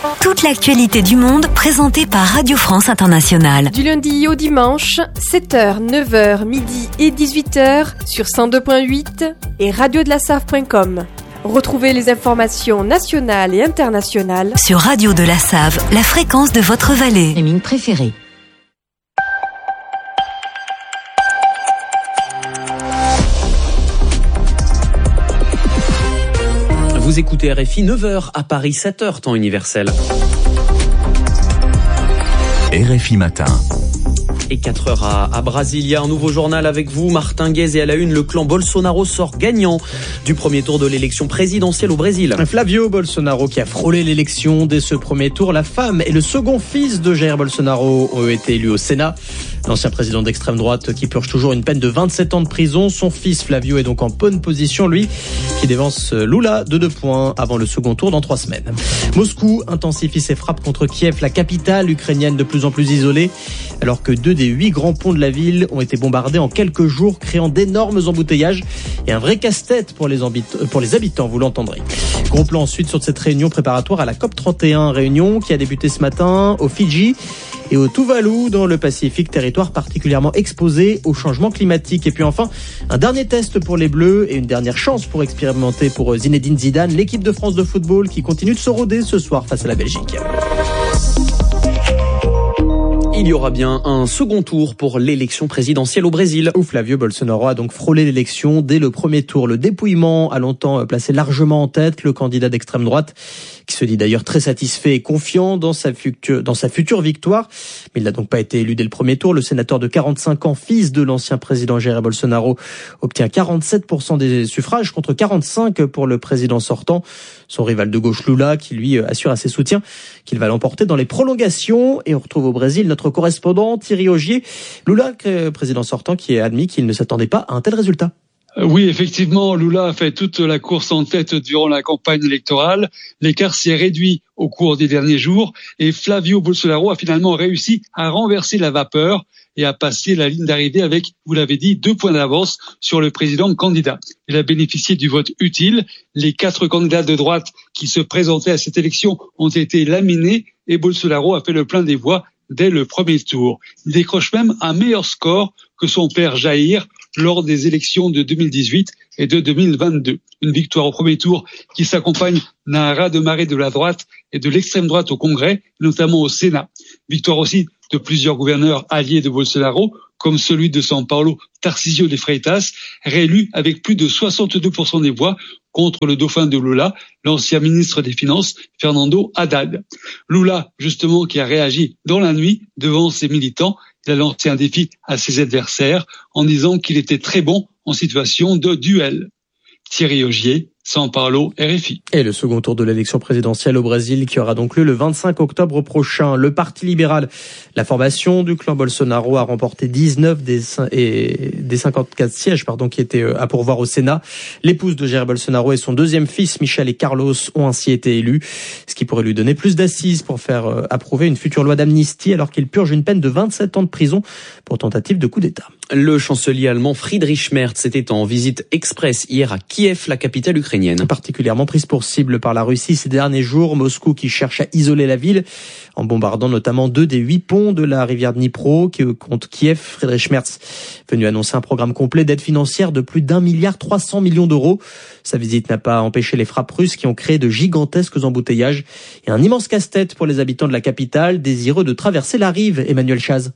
Toute l'actualité du monde présentée par Radio France Internationale. Du lundi au dimanche, 7h, 9h, midi et 18h sur 102.8 et radiodelacave.com. Retrouvez les informations nationales et internationales sur Radio de la Save, la fréquence de votre vallée. Mes mines préférées. Vous écoutez RFI, 9h à Paris, 7h temps universel. RFI Matin. Et 4h à Brasilia, un nouveau journal avec vous, Martin Guez, et à la une, le clan Bolsonaro sort gagnant du premier tour de l'élection présidentielle au Brésil. Flavio Bolsonaro qui a frôlé l'élection dès ce premier tour. La femme et le second fils de Jair Bolsonaro ont été élus au Sénat. L'ancien président d'extrême droite qui purge toujours une peine de 27 ans de prison. Son fils Flavio est donc en bonne position, lui, qui dévance Lula de 2 points avant le second tour dans 3 semaines. Moscou intensifie ses frappes contre Kiev, la capitale ukrainienne de plus en plus isolée, alors que 2 des 8 grands ponts de la ville ont été bombardés en quelques jours, créant d'énormes embouteillages et un vrai casse-tête pour les habitants, vous l'entendrez. Gros plan ensuite sur cette réunion préparatoire à la COP31, réunion qui a débuté ce matin aux Fidji et au Tuvalu dans le Pacifique, territoire particulièrement exposé au changement climatique. Et puis enfin, un dernier test pour les Bleus et une dernière chance pour expérimenter pour Zinedine Zidane, l'équipe de France de football qui continue de se roder ce soir face à la Belgique. Il y aura bien un second tour pour l'élection présidentielle au Brésil. Où Flavio Bolsonaro a donc frôlé l'élection dès le premier tour. Le dépouillement a longtemps placé largement en tête le candidat d'extrême droite, qui se dit d'ailleurs très satisfait et confiant dans sa future victoire. Mais il n'a donc pas été élu dès le premier tour. Le sénateur de 45 ans, fils de l'ancien président Jair Bolsonaro, obtient 47% des suffrages contre 45% pour le président sortant. Son rival de gauche Lula, qui lui assure à ses soutiens qu'il va l'emporter dans les prolongations. Et on retrouve au Brésil notre correspondant Thierry Augier. Lula, président sortant, qui a admis qu'il ne s'attendait pas à un tel résultat. Oui, effectivement, Lula a fait toute la course en tête durant la campagne électorale. L'écart s'est réduit au cours des derniers jours et Flavio Bolsonaro a finalement réussi à renverser la vapeur et à passer la ligne d'arrivée avec, vous l'avez dit, 2 points d'avance sur le président candidat. Il a bénéficié du vote utile. Les 4 candidats de droite qui se présentaient à cette élection ont été laminés et Bolsonaro a fait le plein des voix dès le premier tour. Il décroche même un meilleur score que son père Jair lors des élections de 2018 et de 2022. Une victoire au premier tour qui s'accompagne d'un raz-de-marée de la droite et de l'extrême droite au Congrès, notamment au Sénat. Victoire aussi de plusieurs gouverneurs alliés de Bolsonaro, comme celui de São Paulo, Tarcísio de Freitas, réélu avec plus de 62% des voix contre le dauphin de Lula, l'ancien ministre des Finances, Fernando Haddad. Lula, justement, qui a réagi dans la nuit devant ses militants, il a lancé un défi à ses adversaires en disant qu'il était très bon en situation de duel. Thierry Augier, São Paulo, RFI. Et le second tour de l'élection présidentielle au Brésil qui aura donc lieu le 25 octobre prochain. Le Parti libéral, la formation du clan Bolsonaro, a remporté 19 des 54 sièges qui étaient à pourvoir au Sénat. L'épouse de Jair Bolsonaro et son deuxième fils, Michel et Carlos, ont ainsi été élus, ce qui pourrait lui donner plus d'assises pour faire approuver une future loi d'amnistie alors qu'il purge une peine de 27 ans de prison pour tentative de coup d'État. Le chancelier allemand Friedrich Merz était en visite express hier à Kiev, la capitale ukrainienne. Particulièrement prise pour cible par la Russie ces derniers jours, Moscou qui cherche à isoler la ville en bombardant notamment 2 des 8 ponts de la rivière Dnipro qui compte Kiev. Friedrich Merz venu annoncer un programme complet d'aide financière de plus d'1,3 milliard d'euros. Sa visite n'a pas empêché les frappes russes qui ont créé de gigantesques embouteillages et un immense casse-tête pour les habitants de la capitale désireux de traverser la rive. Emmanuel Chaz.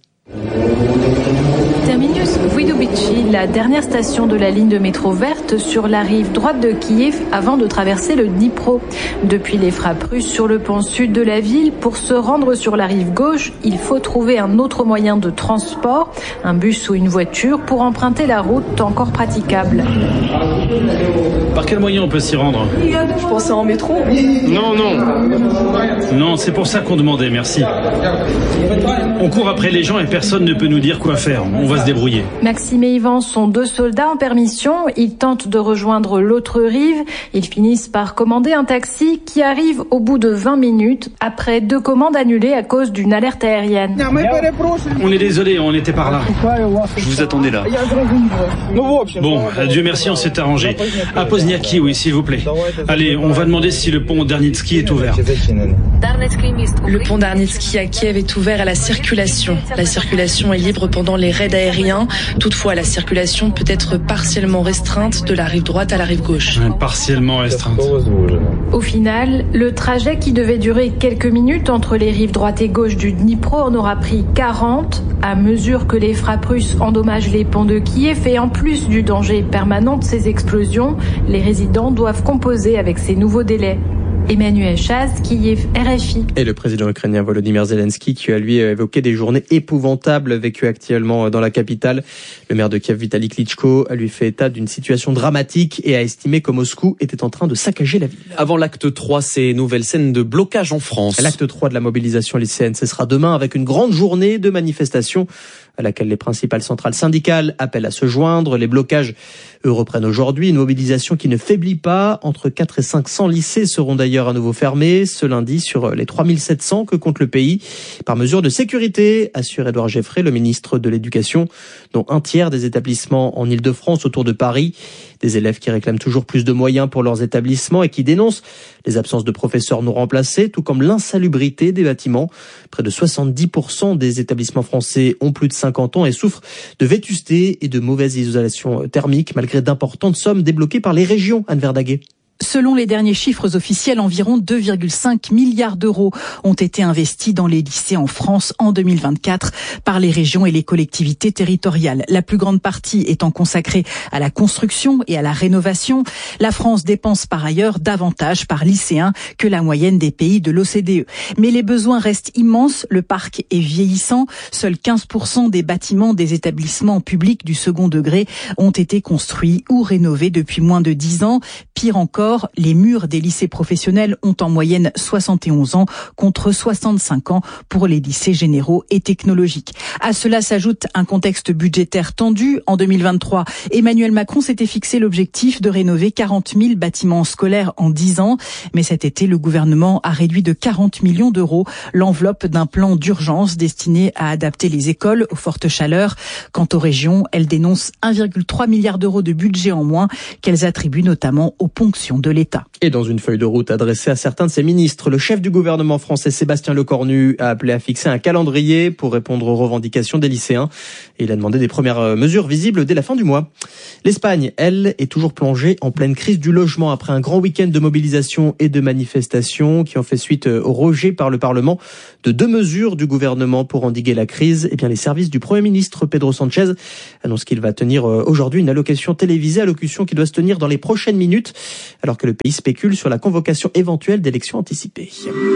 Terminus Voïdobychi, la dernière station de la ligne de métro verte sur la rive droite de Kiev avant de traverser le Dnipro. Depuis les frappes russes sur le pont sud de la ville, pour se rendre sur la rive gauche, il faut trouver un autre moyen de transport, un bus ou une voiture, pour emprunter la route encore praticable. Par quel moyen on peut s'y rendre ? Je pensais en métro. Non, c'est pour ça qu'on demandait, merci. On court après les gens et personne ne peut nous dire quoi faire. On va se débrouiller. Maxime et Yvan sont 2 soldats en permission. Ils tentent de rejoindre l'autre rive. Ils finissent par commander un taxi qui arrive au bout de 20 minutes après 2 commandes annulées à cause d'une alerte aérienne. On est désolé, on était par là. Je vous attendais là. Bon, Dieu merci, on s'est arrangé. À Pozniaki, oui, s'il vous plaît. Allez, on va demander si le pont Darnitsky est ouvert. Le pont Darnitsky à Kiev est ouvert à la circulation. La circulation est libre pendant les raids aériens. Toutefois, la circulation peut être partiellement restreinte de la rive droite à la rive gauche. Partiellement restreinte. Au final, le trajet qui devait durer quelques minutes entre les rives droite et gauche du Dnipro en aura pris 40 à mesure que les frappes russes endommagent les ponts de Kiev et en plus du danger permanent de ces explosions, les résidents doivent composer avec ces nouveaux délais. Emmanuel Chaz, Kiev, RFI. Et le président ukrainien Volodymyr Zelensky qui a lui évoqué des journées épouvantables vécues actuellement dans la capitale. Le maire de Kiev, Vitali Klitschko, a lui fait état d'une situation dramatique et a estimé que Moscou était en train de saccager la ville. Avant l'acte 3, ces nouvelles scènes de blocage en France. L'acte 3 de la mobilisation lycéenne, ce sera demain avec une grande journée de manifestation à laquelle les principales centrales syndicales appellent à se joindre. Les blocages, eux, reprennent aujourd'hui. Une mobilisation qui ne faiblit pas. Entre 400 et 500 lycées seront d'ailleurs à nouveau fermés ce lundi sur les 3700 que compte le pays. Par mesure de sécurité, assure Édouard Geffray, le ministre de l'Éducation, dont un tiers des établissements en Ile-de-France autour de Paris. Des élèves qui réclament toujours plus de moyens pour leurs établissements et qui dénoncent les absences de professeurs non remplacés, tout comme l'insalubrité des bâtiments. Près de 70% des établissements français ont plus de 50 ans et souffrent de vétusté et de mauvaise isolation thermique, malgré d'importantes sommes débloquées par les régions. Anne Verdaguet. Selon les derniers chiffres officiels, environ 2,5 milliards d'euros ont été investis dans les lycées en France en 2024 par les régions et les collectivités territoriales. La plus grande partie étant consacrée à la construction et à la rénovation. La France dépense par ailleurs davantage par lycéen que la moyenne des pays de l'OCDE. Mais les besoins restent immenses, le parc est vieillissant. Seuls 15% des bâtiments des établissements publics du second degré ont été construits ou rénovés depuis moins de 10 ans. Pire encore, les murs des lycées professionnels ont en moyenne 71 ans contre 65 ans pour les lycées généraux et technologiques. À cela s'ajoute un contexte budgétaire tendu. En 2023, Emmanuel Macron s'était fixé l'objectif de rénover 40 000 bâtiments scolaires en 10 ans. Mais cet été, le gouvernement a réduit de 40 millions d'euros l'enveloppe d'un plan d'urgence destiné à adapter les écoles aux fortes chaleurs. Quant aux régions, elles dénoncent 1,3 milliard d'euros de budget en moins qu'elles attribuent notamment aux ponctions de l'État. Et dans une feuille de route adressée à certains de ses ministres, le chef du gouvernement français Sébastien Lecornu a appelé à fixer un calendrier pour répondre aux revendications des lycéens. Et il a demandé des premières mesures visibles dès la fin du mois. L'Espagne, elle, est toujours plongée en pleine crise du logement après un grand week-end de mobilisation et de manifestations qui ont fait suite au rejet par le Parlement de 2 mesures du gouvernement pour endiguer la crise. Eh bien, les services du Premier ministre Pedro Sánchez annoncent qu'il va tenir aujourd'hui une allocution télévisée, allocution qui doit se tenir dans les prochaines minutes, alors que le pays spécule sur la convocation éventuelle d'élections anticipées.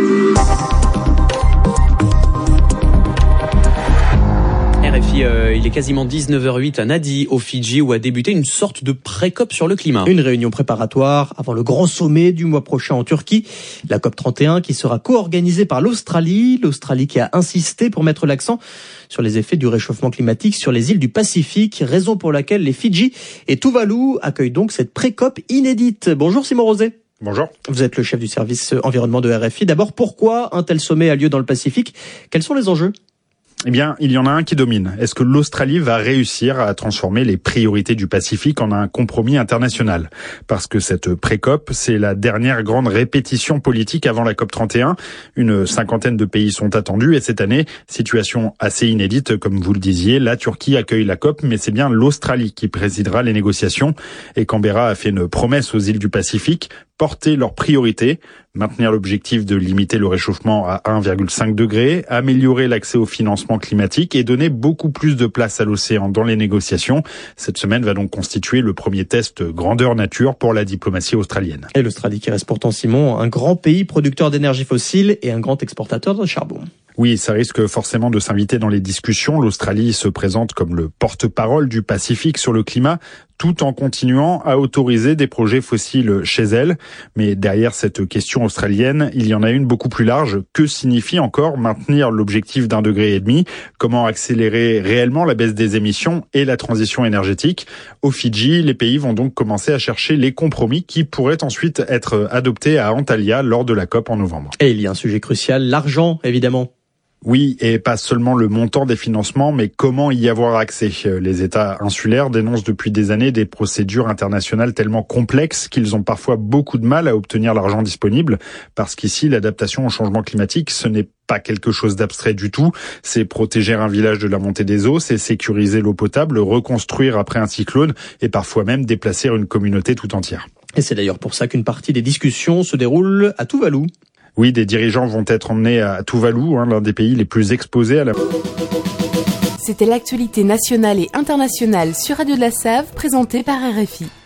RFI, il est quasiment 19h08 à Nadi, aux Fidji, où a débuté une sorte de pré-COP sur le climat. Une réunion préparatoire avant le grand sommet du mois prochain en Turquie, la COP31 qui sera co-organisée par l'Australie qui a insisté pour mettre l'accent sur les effets du réchauffement climatique sur les îles du Pacifique, raison pour laquelle les Fidji et Tuvalu accueillent donc cette pré-COP inédite. Bonjour Simon Rosé. Bonjour. Vous êtes le chef du service environnement de RFI. D'abord, pourquoi un tel sommet a lieu dans le Pacifique ? Quels sont les enjeux ? Eh bien, il y en a un qui domine. Est-ce que l'Australie va réussir à transformer les priorités du Pacifique en un compromis international ? Parce que cette pré-COP, c'est la dernière grande répétition politique avant la COP 31. Une 50aine de pays sont attendus et cette année, situation assez inédite, comme vous le disiez, la Turquie accueille la COP, mais c'est bien l'Australie qui présidera les négociations. Et Canberra a fait une promesse aux îles du Pacifique, porter leurs priorités, maintenir l'objectif de limiter le réchauffement à 1,5 degré, améliorer l'accès au financement climatique et donner beaucoup plus de place à l'océan dans les négociations. Cette semaine va donc constituer le premier test grandeur nature pour la diplomatie australienne. Et l'Australie qui reste pourtant, Simon, un grand pays producteur d'énergie fossile et un grand exportateur de charbon. Oui, ça risque forcément de s'inviter dans les discussions. L'Australie se présente comme le porte-parole du Pacifique sur le climat, tout en continuant à autoriser des projets fossiles chez elle. Mais derrière cette question australienne, il y en a une beaucoup plus large. Que signifie encore maintenir l'objectif d'1,5 degré ? Comment accélérer réellement la baisse des émissions et la transition énergétique ? Au Fidji, les pays vont donc commencer à chercher les compromis qui pourraient ensuite être adoptés à Antalya lors de la COP en novembre. Et il y a un sujet crucial, l'argent évidemment. Oui, et pas seulement le montant des financements, mais comment y avoir accès. Les États insulaires dénoncent depuis des années des procédures internationales tellement complexes qu'ils ont parfois beaucoup de mal à obtenir l'argent disponible, parce qu'ici, l'adaptation au changement climatique, ce n'est pas quelque chose d'abstrait du tout. C'est protéger un village de la montée des eaux, c'est sécuriser l'eau potable, reconstruire après un cyclone, et parfois même déplacer une communauté tout entière. Et c'est d'ailleurs pour ça qu'une partie des discussions se déroule à Tuvalu. Oui, des dirigeants vont être emmenés à Tuvalu, l'un des pays les plus exposés à la... C'était l'actualité nationale et internationale sur Radio de la Save, présentée par RFI.